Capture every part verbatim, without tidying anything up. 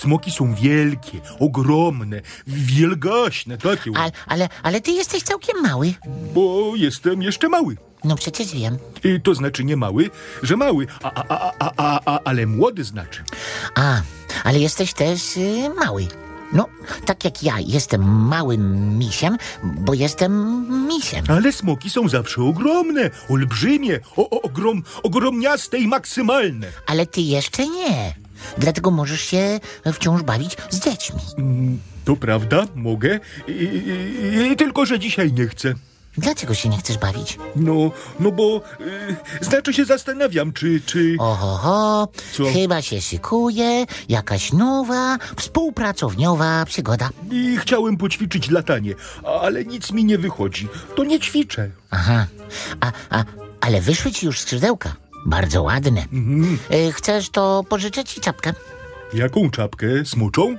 Smoki są wielkie, ogromne, wielgaśne, takie. A, ale, ale ty jesteś całkiem mały. Bo jestem jeszcze mały. No przecież wiem. Y, To znaczy nie mały, że mały, a, a, a, a, a, a ale młody znaczy. A, ale jesteś też y, mały. No, tak jak ja jestem małym misiem, bo jestem misiem. Ale smoki są zawsze ogromne, olbrzymie, o, o, ogrom, ogromniaste i maksymalne. Ale ty jeszcze nie. Dlatego możesz się wciąż bawić z dziećmi. Mm, To prawda, mogę, I, i, i, tylko że dzisiaj nie chcę. Dlaczego się nie chcesz bawić? No, no bo, y, znaczy się zastanawiam, czy, czy... Oho, Co? chyba się szykuje jakaś nowa, współpracowniowa przygoda. I chciałem poćwiczyć latanie, ale nic mi nie wychodzi. To nie ćwiczę. Aha, a, a, ale wyszły ci już skrzydełka. Bardzo ładne. Mhm. Y, Chcesz, to pożyczę ci czapkę? Jaką czapkę? Smoczą?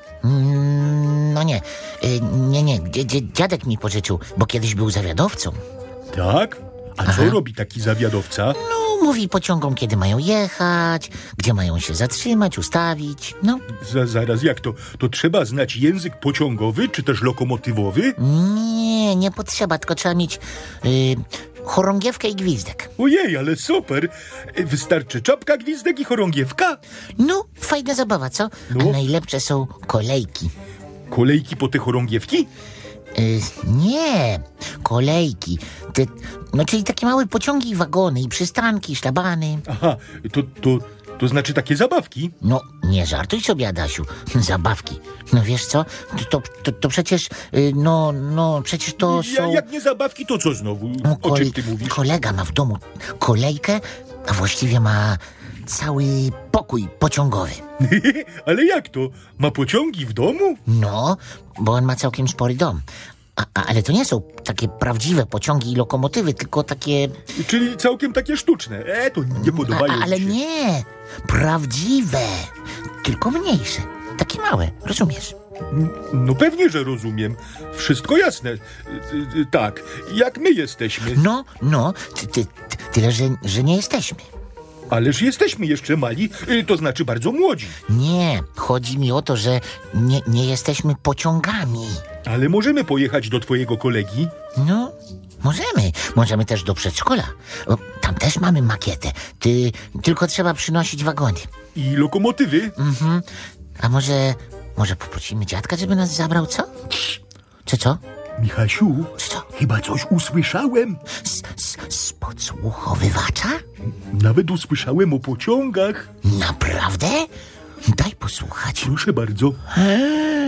Mm, no nie, y, nie, nie, dzie- dzie- dziadek mi pożyczył, bo kiedyś był zawiadowcą. Tak? A Aha. co robi taki zawiadowca? No, mówi pociągom, kiedy mają jechać, gdzie mają się zatrzymać, ustawić, no. Za, zaraz, jak to? To trzeba znać język pociągowy, czy też lokomotywowy? Nie, nie potrzeba, tylko trzeba mieć y, chorągiewkę i gwizdek. Ojej, ale super! Wystarczy czapka, gwizdek i chorągiewka? No, fajna zabawa, co? No. A najlepsze są kolejki. Kolejki po te chorągiewki? Y, nie, kolejki. Te, no, czyli takie małe pociągi i wagony, i przystanki, szlabany. Aha, to, to, to znaczy takie zabawki? No, nie żartuj sobie, Adasiu. Zabawki. No wiesz co? To, to, to przecież, y, no, no, przecież to Ja, są... jak nie zabawki, to co znowu? No, O kol- czym ty mówisz? Kolega ma w domu kolejkę, a właściwie ma cały pokój pociągowy. Ale jak to? Ma pociągi w domu? No, bo on ma całkiem spory dom. A, a, ale to nie są takie prawdziwe pociągi i lokomotywy, tylko takie... Czyli całkiem takie sztuczne. E, to nie podobają A, mi ale się. nie, prawdziwe, tylko mniejsze, takie małe, rozumiesz? No pewnie, że rozumiem. Wszystko jasne. Y, y, y, Tak, jak my jesteśmy. No, no, ty, ty, ty, tyle, że, że nie jesteśmy. Ależ jesteśmy jeszcze mali, y, to znaczy bardzo młodzi. Nie, chodzi mi o to, że nie, nie jesteśmy pociągami. Ale możemy pojechać do twojego kolegi. No, możemy. Możemy też do przedszkola. O, tam też mamy makietę. Ty, tylko trzeba przynosić wagony. I lokomotywy. Mhm. A może, może poprosimy dziadka, żeby nas zabrał, co? Czy co? Michasiu, Czy co? chyba coś usłyszałem. Z, z, z podsłuchowywacza? Nawet usłyszałem o pociągach. Naprawdę? Daj posłuchać. Proszę bardzo. Eee,